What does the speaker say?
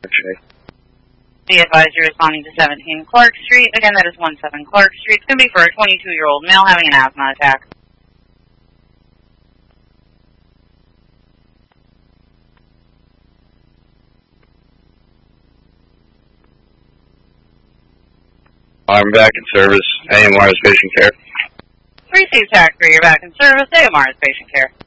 Okay. Be advised you're responding to 17 Clark Street. Again, that is 17 Clark Street. It's going to be for a 22-year-old male having an asthma attack. I'm back in service. AMR is patient care. 36 Tac 3, you're back in service. AMR is patient care.